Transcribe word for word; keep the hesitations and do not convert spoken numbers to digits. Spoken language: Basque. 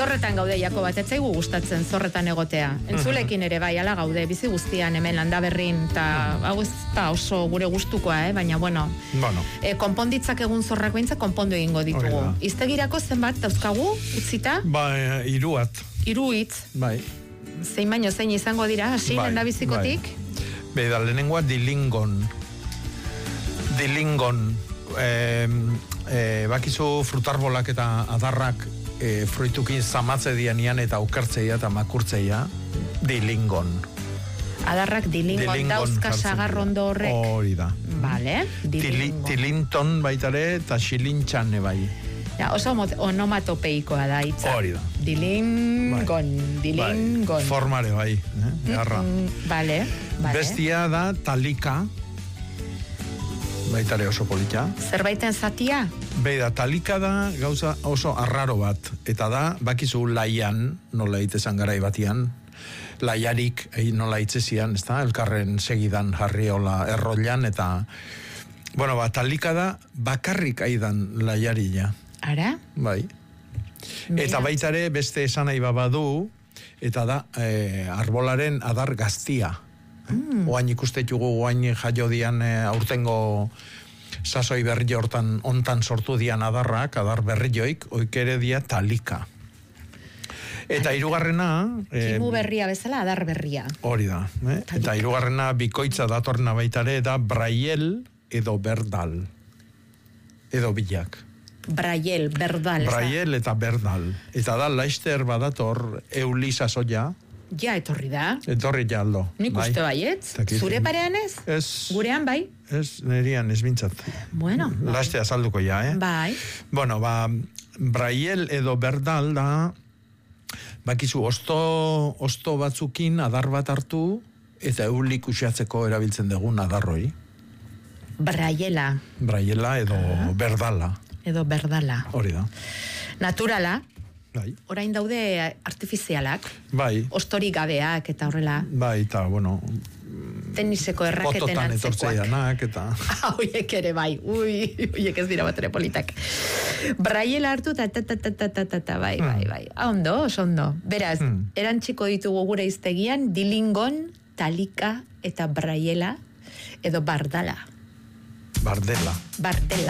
Zorretan gaude, Jakobat, ez zaigu gustatzen zorretan egotea. Entzulekin ere bai, ala gaude, bizi guztian hemen Landaberrin, eta hau ez da oso gure gustukoa, eh? Baina, bueno, bueno. E, konponditzak egun zorrak behintzak konpondu egingo ditugu. Iztegirako zenbat dauzkagu, utzita? Ba, hiruat. Hiru hitz. Bai. Zein baino, zein izango dira, hasi bai, lendabizikotik? Bai. Be, da, lehenengoa dilingon. Dilingon. Eh, eh, bakizu frutarbolak eta adarrak E, fruitukin zamatze dianian eta aukertzeia eta makurtzeia dilingon. Adarrak dilingon, dilingon dauzka sagarrondo horrek. Hori da. Vale, dilingon. Tilinton baitare eta xilintxane bai. Ja, oso onomatopeikoa da hitza. Hori da. Dilingon, bai. dilingon. Bai. Formare bai, eh? Garra. Mm, vale, vale. Bestia da talika. Baitare oso polita. Zerbaiten zatia? Beida, talika da gauza oso arraro bat. Eta da, bakizu laian, nola itezan garai batian, laiarik nola itzezian, ez da, elkarren segidan jarriola errollan, eta, bueno, ba, talika da bakarrik aidan laiarila. Ara? Bai. Mira. Eta baitare beste esan nahi babadu, eta da, e, arbolaren adar gaztia. Mm. Oain ikustetugu, oain jaio dian e, aurtengo sasoi berri hortan ontan sortu dian adarrak, adar berrioik, oik ere dia talika. Eta hirugarrena... Kimu berria bezala, adar berria. Hori da. Eh? Eta hirugarrena bikoitza datorna baitare da braiel edo berdal. Edo bilak. Braiel, berdal. Braiel eta berdal. Eta da, laister badator eulisa soia. Ja, etorri da. Etorri ja aldo. Nik bai. Uste baietz? Zure parean ez? Ez. Gurean bai? Ez, nerian ez bintzat. Bueno. Bai. Laste azalduko ja, eh? Bai. Bueno, ba, braiel edo berdal da, bakizu, osto, osto batzukin adar bat hartu, eta eulik usiatzeko erabiltzen dugun adarroi. Braiela. Braiela edo ah. berdala. Edo berdala. Hori da. Naturala. Bai. Orain daude artifizialak. Bai. Ostorik gabeak eta horrela. Bai, eta, bueno... Teniseko erraketen antzekoak. Pototan etortzeianak, eta... Ah, oiek ere bai. Ui, oiek ez dira batere politak. Braiela hartu, ta, ta, ta, ta, ta, ta, ta, ta, bai, mm. bai, bai. Ah, ondo, oso ondo. Beraz, mm. erantziko ditugu gure iztegian, dilingon, talika eta braiela, edo bardala. Bardela. Bardela.